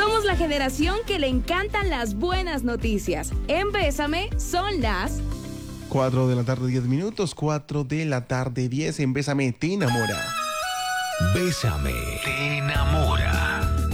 Somos la generación que le encantan las buenas noticias. En Bésame son las 4 de la tarde, 10 minutos. 4 de la tarde, 10. En Bésame te enamora. Bésame te enamora.